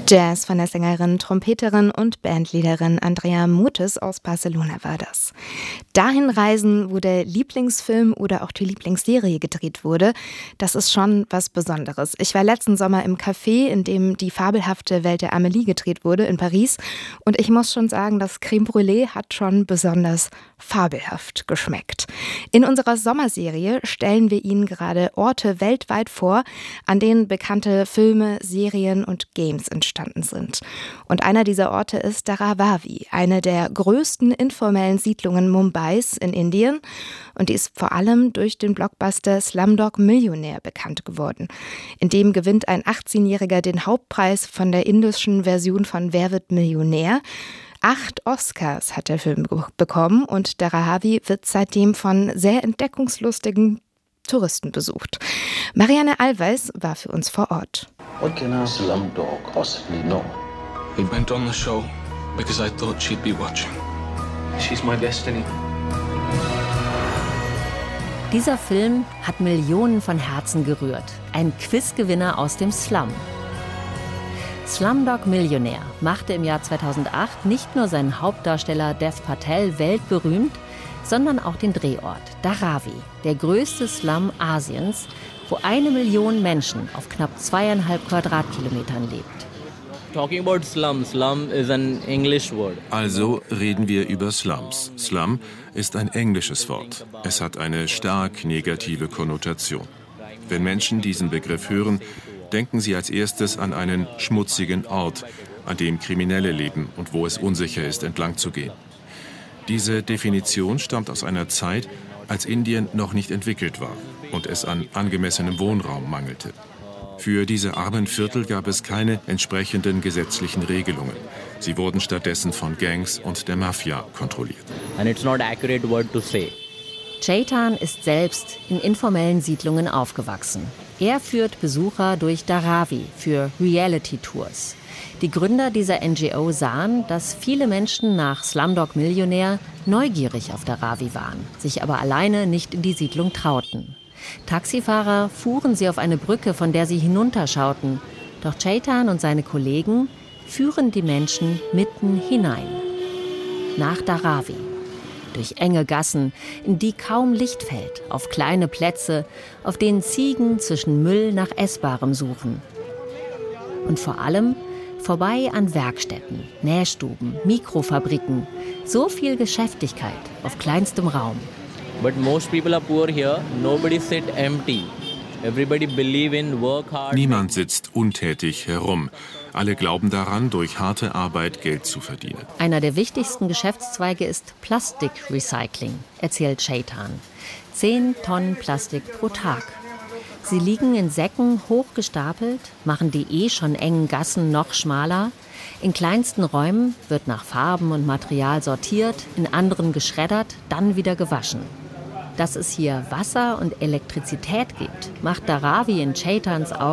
Jazz von der Sängerin, Trompeterin und Bandleaderin Andrea Motes aus Barcelona war das. Dahin reisen, wo der Lieblingsfilm oder auch die Lieblingsserie gedreht wurde, das ist schon was Besonderes. Ich war letzten Sommer im Café, in dem die fabelhafte Welt der Amélie gedreht wurde, in Paris. Und ich muss schon sagen, das Crème Brûlée hat schon besonders fabelhaft geschmeckt. In unserer Sommerserie stellen wir Ihnen gerade Orte weltweit vor, an denen bekannte Filme, Serien und Games entstanden sind. Und einer dieser Orte ist Dharavi, eine der größten informellen Siedlungen Mumbais in Indien. Und die ist vor allem durch den Blockbuster Slumdog Millionär bekannt geworden. In dem gewinnt ein 18-Jähriger den Hauptpreis von der indischen Version von Wer wird Millionär? 8 Oscars hat der Film bekommen und Dharavi wird seitdem von sehr entdeckungslustigen Touristen besucht. Marianne Alweis war für uns vor Ort. What can our Slumdog possibly know? We went on the show because I thought she'd be watching. She's my destiny. Dieser Film hat Millionen von Herzen gerührt. Ein Quizgewinner aus dem Slum. Slumdog Millionär machte im Jahr 2008 nicht nur seinen Hauptdarsteller Dev Patel weltberühmt, sondern auch den Drehort Dharavi, der größte Slum Asiens, wo 1 Million Menschen auf knapp 2,5 Quadratkilometern lebt. Talking about slum is an English word. Also reden wir über Slums. Slum ist ein englisches Wort. Es hat eine stark negative Konnotation. Wenn Menschen diesen Begriff hören, denken sie als erstes an einen schmutzigen Ort, an dem Kriminelle leben und wo es unsicher ist, entlang zu gehen. Diese Definition stammt aus einer Zeit, als Indien noch nicht entwickelt war und es an angemessenem Wohnraum mangelte. Für diese armen Viertel gab es keine entsprechenden gesetzlichen Regelungen. Sie wurden stattdessen von Gangs und der Mafia kontrolliert. And it's not accurate word to say. Chetan ist selbst in informellen Siedlungen aufgewachsen. Er führt Besucher durch Dharavi für Reality-Tours. Die Gründer dieser NGO sahen, dass viele Menschen nach Slumdog Millionär neugierig auf Dharavi waren, sich aber alleine nicht in die Siedlung trauten. Taxifahrer fuhren sie auf eine Brücke, von der sie hinunterschauten. Doch Chetan und seine Kollegen führen die Menschen mitten hinein. Nach Dharavi. Durch enge Gassen, in die kaum Licht fällt, auf kleine Plätze, auf denen Ziegen zwischen Müll nach Essbarem suchen. Und vor allem vorbei an Werkstätten, Nähstuben, Mikrofabriken. So viel Geschäftigkeit auf kleinstem Raum. But most people are poor here. Nobody sit empty. Everybody believe in work hard. Niemand sitzt untätig herum. Alle glauben daran, durch harte Arbeit Geld zu verdienen. Einer der wichtigsten Geschäftszweige ist Plastikrecycling, erzählt Chetan. 10 Tonnen Plastik pro Tag. Sie liegen in Säcken hochgestapelt, machen die schon engen Gassen noch schmaler. In kleinsten Räumen wird nach Farben und Material sortiert, in anderen geschreddert, dann wieder gewaschen. Dass es hier Wasser und Elektrizität gibt, macht Dharavi in Chetans Augen